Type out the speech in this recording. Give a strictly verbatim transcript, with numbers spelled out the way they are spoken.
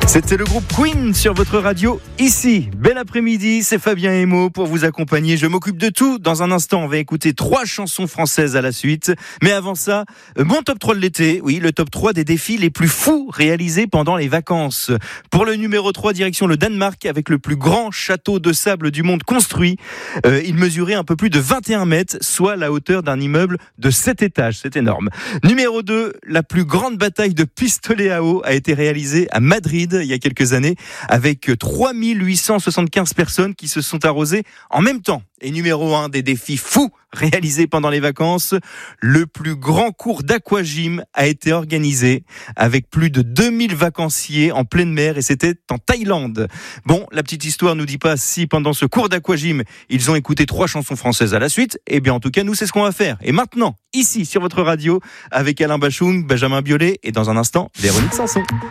C'était le groupe Queen sur votre radio ici. Bel après-midi, c'est Fabien Emo pour vous accompagner. Je m'occupe de tout. Dans un instant, on va écouter trois chansons françaises à la suite. Mais avant ça, mon top trois de l'été. Oui, le top trois des défis les plus fous réalisés pendant les vacances. Pour le numéro trois, direction le Danemark avec le plus grand château de sable du monde construit. Euh, il mesurait un peu plus de vingt et un mètres, soit la hauteur d'un immeuble de sept étages. C'est énorme. Numéro deux, la plus grande bataille de pistolet à eau a été réalisée à Madrid il y a quelques années, avec trois mille huit cent soixante-quinze personnes qui se sont arrosées en même temps. Et numéro un des défis fous réalisés pendant les vacances, le plus grand cours d'aquagym a été organisé avec plus de deux mille vacanciers en pleine mer et c'était en Thaïlande. Bon, la petite histoire nous dit pas si pendant ce cours d'aquagym, ils ont écouté trois chansons françaises à la suite. Eh bien, en tout cas, nous, c'est ce qu'on va faire. Et maintenant, ici, sur votre radio, avec Alain Bachung, Benjamin Biolay et dans un instant, Véronique Sanson.